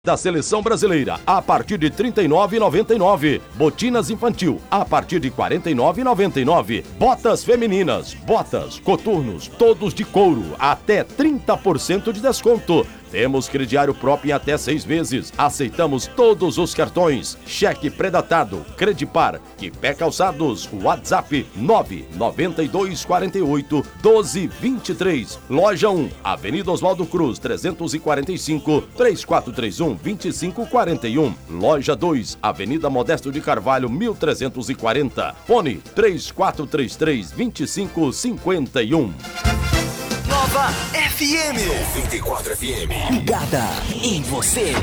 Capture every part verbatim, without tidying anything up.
Da Seleção Brasileira, a partir de trinta e nove reais e noventa e nove centavos. Botinas infantil, a partir de quarenta e nove reais e noventa e nove centavos. Botas femininas, botas, coturnos, todos de couro, até trinta por cento de desconto. Temos crediário próprio em até seis vezes. Aceitamos todos os cartões. Cheque pré-datado, Credipar, Quipé Calçados, WhatsApp nove nove dois quatro oito doze vinte e três. Loja um, Avenida Oswaldo Cruz, trezentos e quarenta e cinco, três quatro três um, dois cinco quatro um. Loja dois, Avenida Modesto de Carvalho, mil trezentos e quarenta. Fone três quatro três três, dois cinco cinco um. Nova F M noventa e quatro F M. Ligada em você.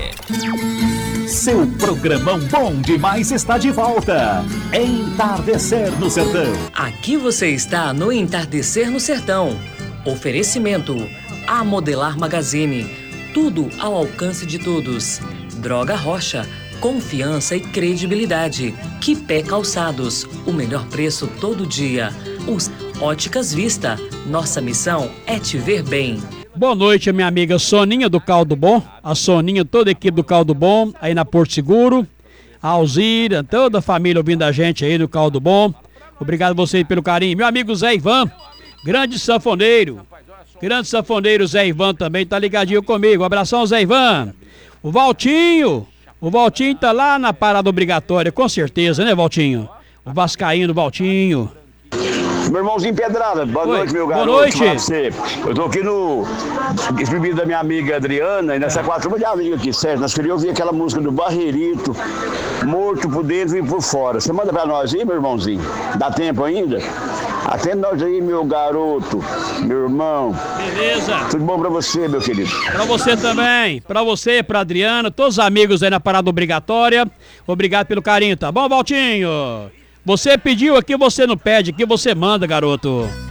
Seu programão bom demais está de volta. Entardecer no Sertão. Aqui você está no Entardecer no Sertão. Oferecimento A Modelar Magazine. Tudo ao alcance de todos. Droga Rocha. Confiança e credibilidade. Quipé Calçados. O melhor preço todo dia. Os Óticas Vista. Nossa missão é te ver bem. Boa noite, minha amiga Soninha do Caldo Bom. A Soninha, toda a equipe do Caldo Bom, aí na Porto Seguro. A Alzira, toda a família ouvindo a gente aí do Caldo Bom. Obrigado a você pelo carinho. Meu amigo Zé Ivan, grande sanfoneiro. Grande sanfoneiro Zé Ivan também tá ligadinho comigo. Um abração, Zé Ivan. O Valtinho. O Valtinho tá lá na parada obrigatória, com certeza, né, Valtinho? O vascaíno Valtinho. Meu irmãozinho Pedrada, boa Oi. noite, meu garoto. Boa noite. Você. Eu tô aqui no escribido da minha amiga Adriana, e nessa quatro de amigos aqui, certo? Nós queríamos ouvir aquela música do Barreirito, Morto por Dentro e por Fora. Você manda pra nós aí, meu irmãozinho? Dá tempo ainda? Atende nós aí, meu garoto, meu irmão. Beleza. Tudo bom pra você, meu querido? Pra você também, pra você, pra Adriana, todos os amigos aí na parada obrigatória. Obrigado pelo carinho, tá bom, Valtinho? Você pediu aqui, você não pede, aqui você manda, garoto.